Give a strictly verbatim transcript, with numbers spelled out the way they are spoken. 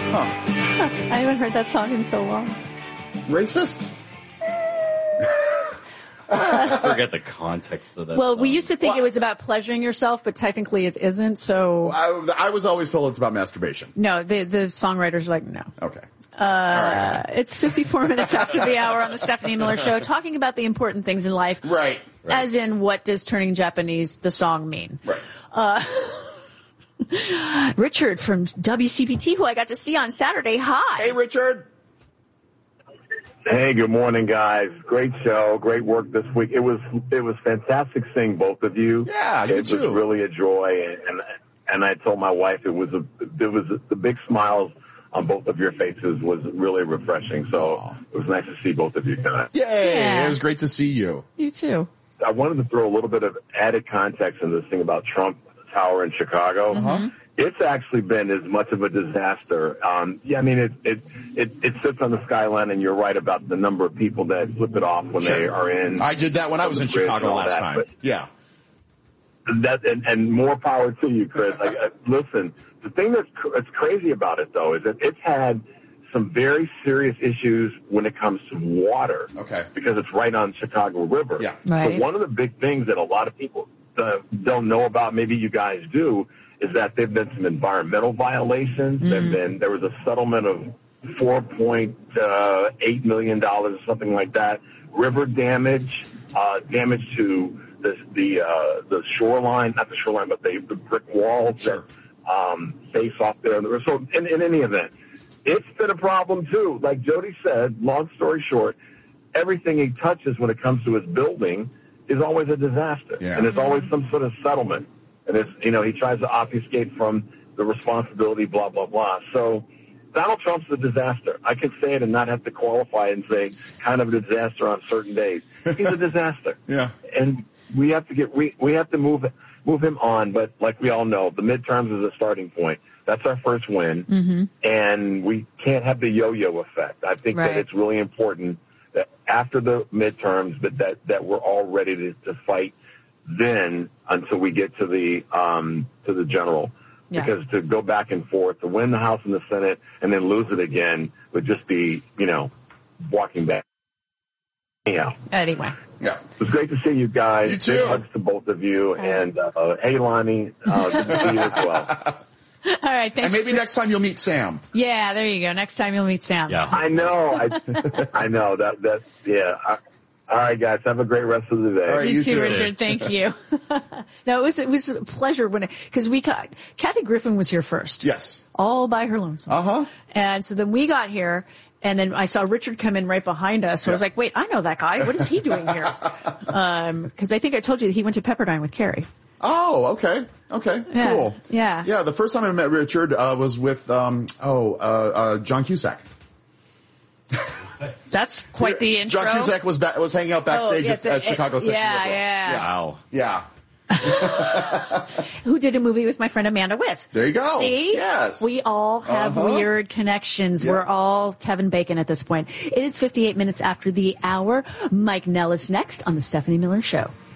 Huh. I haven't heard that song in so long. Racist? I forget the context of that. Well, song. we used to think Well, it was about pleasuring yourself, but technically it isn't. So I, I was always told it's about masturbation. no, the the songwriters are like no. Okay. Uh, right. It's fifty-four minutes after the hour on the Stephanie Miller Show, talking about the important things in life. Right. right. As in, what does turning Japanese the song mean? Right. Uh, Richard from W C P T, who I got to see on Saturday. Hi. Hey, Richard. Hey, good morning, guys. Great show, great work this week. It was it was fantastic seeing both of you. Yeah, you it too. was really a joy, and, and and I told my wife it was a there was a, the big smiles on both of your faces was really refreshing. So Aww. It was nice to see both of you guys. Yay! Yeah. It was great to see you. You too. I wanted to throw a little bit of added context in this thing about Trump Tower in Chicago. Uh-huh. It's actually been as much of a disaster. Um, yeah, I mean, it, it it it sits on the skyline, and you're right about the number of people that flip it off when Sure. they are in. I did that when I was in the bridge Chicago and all last that, time. but Yeah. That and, and more power to you, Chris. Like, uh, listen, the thing that's cr- that's crazy about it though is that it's had some very serious issues when it comes to water. Okay. Because it's right on Chicago River. Yeah. Right. But one of the big things that a lot of people uh, don't know about, maybe you guys do, is that there've been some environmental violations. Mm. There've been there was a settlement of four point eight million dollars or something like that. River damage, uh, damage to the the uh, the shoreline, not the shoreline, but the, the brick walls Sure. that um, face off there. So in, in any event, it's been a problem too. Like Jody said, long story short, everything he touches when it comes to his building is always a disaster. Yeah. And there's always some sort of settlement. And it's, you know, he tries to obfuscate from the responsibility, blah, blah, blah. So Donald Trump's a disaster. I could say it and not have to qualify and say kind of a disaster on certain days. He's a disaster. Yeah. And we have to get, we, we have to move, move him on. But like we all know, the midterms is a starting point. That's our first win. Mm-hmm. And we can't have the yo-yo effect. I think Right. that it's really important that after the midterms, that, that, that we're all ready to, to fight then until we get to the, um, to the general. Yeah. Because to go back and forth, to win the House and the Senate and then lose it again would just be, you know, walking back. Anyhow. Anyway. It Yeah. was great to see you guys. You too. Big hugs to both of you. And, uh, hey, Lonnie, uh, good to see you as well. All right. Thanks. And maybe next time you'll meet Sam. Yeah, there you go. Next time you'll meet Sam. Yeah. I know. I, I know that, that, yeah. I, all right, guys. Have a great rest of the day. All right. Me You too, too. Richard. Thank you. No, it was it was a pleasure when because we got Kathy Griffin was here first. Yes. All by her lonesome. Uh huh. And so then we got here, and then I saw Richard come in right behind us. So I was Yeah. like, wait, I know that guy. What is he doing here? Um, because I think I told you that he went to Pepperdine with Carrie. Oh, okay. Okay. Yeah. Cool. Yeah. Yeah. The first time I met Richard uh, was with um oh uh, uh John Cusack. That's quite the intro. John Cusack was ba- was hanging out backstage Oh, yeah, at, at the- Chicago yeah, Sexy Liberal. yeah. Wow. Yeah. Who did a movie with my friend Amanda Wiss. There you go. See? Yes. We all have Uh-huh. weird connections. Yeah. We're all Kevin Bacon at this point. It is fifty-eight minutes after the hour. Mike Nellis next on The Stephanie Miller Show.